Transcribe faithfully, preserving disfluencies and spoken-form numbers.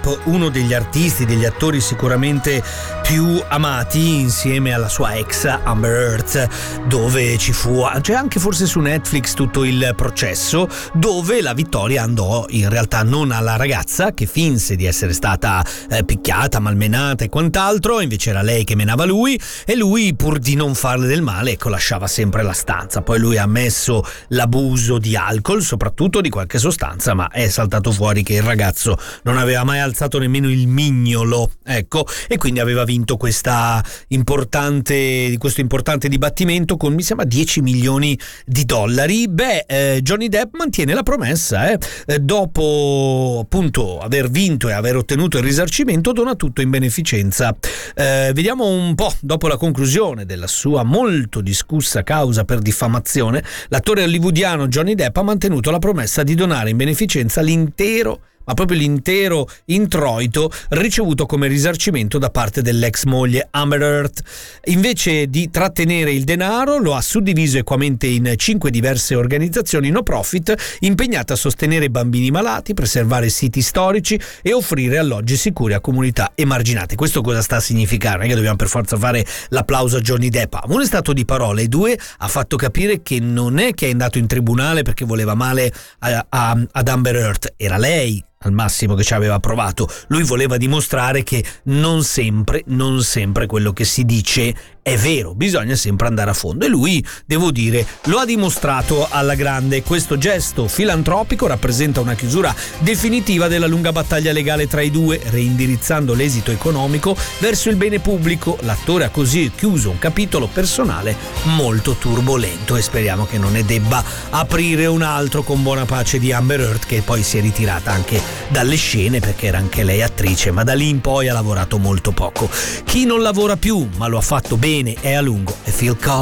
Depp, uno degli artisti, degli attori sicuramente più amati, insieme alla sua ex Amber Heard, dove ci fu, c'è anche forse su Netflix tutto il processo, dove la vittoria andò in realtà non alla ragazza che finse di essere stata eh, picchiata, malmenata e quant'altro, invece era lei che menava lui, e lui, pur di non farle del male, ecco, lasciava sempre la stanza. Poi lui ha ammesso l'abuso di alcol, soprattutto di qualche sostanza, ma è saltato fuori che il ragazzo non aveva mai alzato nemmeno il mignolo, ecco, e quindi aveva vinto questa importante, questo importante dibattimento con, mi sembra, dieci milioni di dollari. Beh, eh, Johnny Depp mantiene la promessa, eh. Eh, dopo appunto aver vinto e aver ottenuto il risarcimento, dona tutto in beneficenza. Eh, vediamo un po'. Dopo la conclusione della sua molto discussa causa per diffamazione, l'attore hollywoodiano Johnny Depp ha mantenuto la promessa di donare in beneficenza l'intero, ma proprio l'intero introito ricevuto come risarcimento da parte dell'ex moglie Amber Heard. Invece di trattenere il denaro, lo ha suddiviso equamente in cinque diverse organizzazioni no profit impegnate a sostenere bambini malati, preservare siti storici e offrire alloggi sicuri a comunità emarginate. Questo cosa sta a significare? Non è che dobbiamo per forza fare l'applauso a Johnny Depp. Uno è stato di parole, e due ha fatto capire che non è che è andato in tribunale perché voleva male a, a, ad Amber Heard, era lei al massimo che ci aveva provato. Lui voleva dimostrare che non sempre, non sempre quello che si dice è vero, bisogna sempre andare a fondo, e lui, devo dire, lo ha dimostrato alla grande. Questo gesto filantropico rappresenta una chiusura definitiva della lunga battaglia legale tra i due, reindirizzando l'esito economico verso il bene pubblico. L'attore ha così chiuso un capitolo personale molto turbolento, e speriamo che non ne debba aprire un altro, con buona pace di Amber Heard, che poi si è ritirata anche dalle scene perché era anche lei attrice, ma da lì in poi ha lavorato molto poco. Chi non lavora più ma lo ha fatto bene e a lungo è Phil Collins.